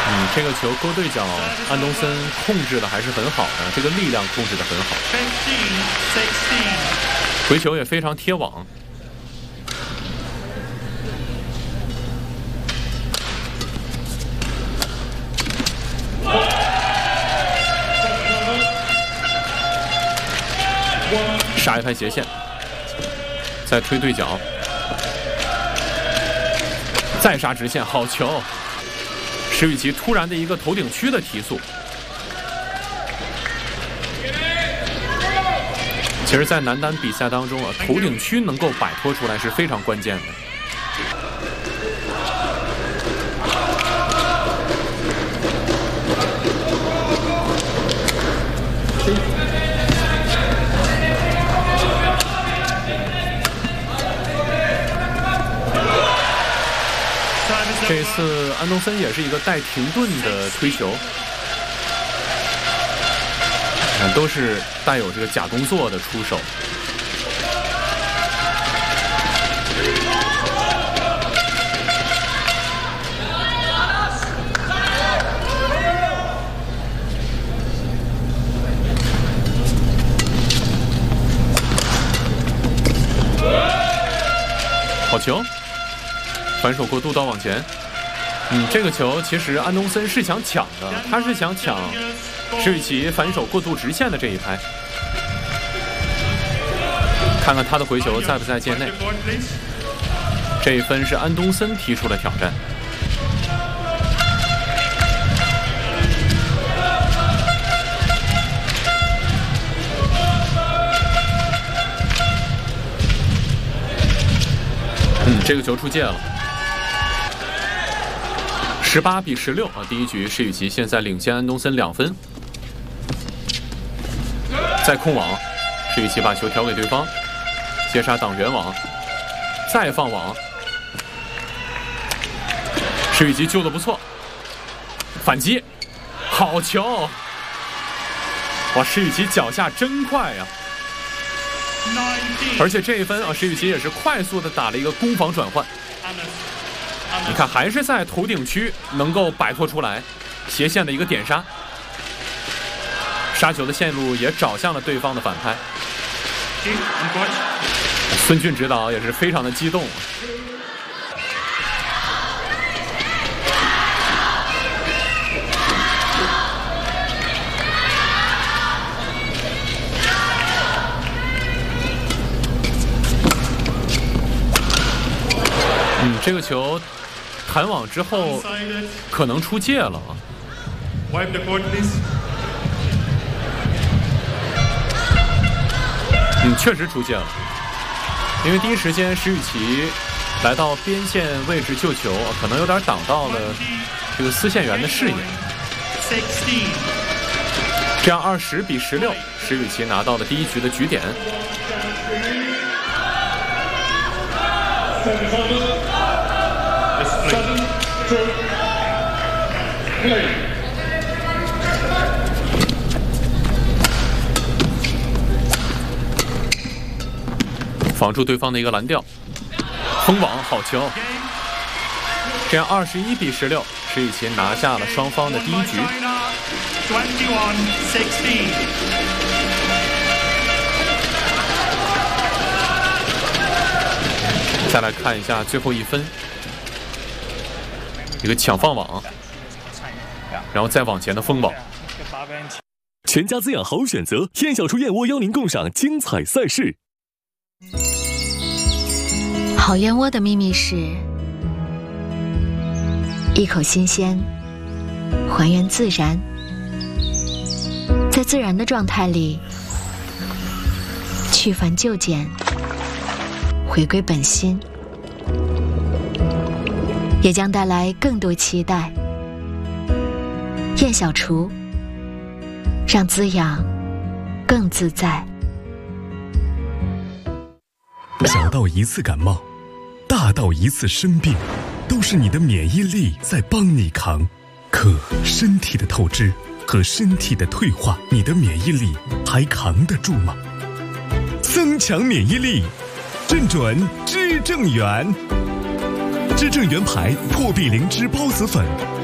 这个球勾对角，安东森控制的还是很好的，这个力量控制的很好，回球也非常贴网。杀一拍斜线，再推对角，再杀直线，好球！石宇奇突然的一个头顶区的提速。其实，在男单比赛当中啊，头顶区能够摆脱出来是非常关键的。这一次安东森也是一个带停顿的推球，都是带有这个假动作的出手。好球！反手过渡到网前，这个球其实安东森是想抢的，他是想抢石宇奇反手过渡直线的这一拍。看看他的回球在不在界内。这一分是安东森提出的挑战。这个球出界了。18比16啊！第一局石宇奇现在领先安东森2分。再控网，石宇奇把球调给对方，接杀挡圆网，再放网。石宇奇救得不错，反击，好球！哇，石宇奇脚下真快呀！而且这一分啊，石宇奇也是快速的打了一个攻防转换。你看，还是在头顶区能够摆脱出来斜线的一个点杀，杀球的线路也找向了对方的反拍。孙俊指导也是非常的激动。这个球弹网之后可能出界了。确实出界了，因为第一时间石宇奇来到边线位置救球，可能有点挡到了这个司线员的视野。这样20比16，石宇奇拿到了第一局的局点。防住对方的一个拦吊，封网，好球！这样21比16，石宇奇拿下了双方的第一局。再来看一下最后一分，一个抢放网，然后再往前的封网。 全家滋养好选择，燕小厨燕窝邀您共赏精彩赛事。 好燕窝的秘密是一口新鲜，还原自然，在自然的状态里去繁就简，回归本心，也将带来更多期待。燕小厨，让滋养更自在。 小到一次感冒，大到一次生病，都是你的免疫力在帮你扛。可身体的透支和身体的退化，你的免疫力还扛得住吗？增强免疫力，正准知正元。知正元牌破壁灵芝孢子粉。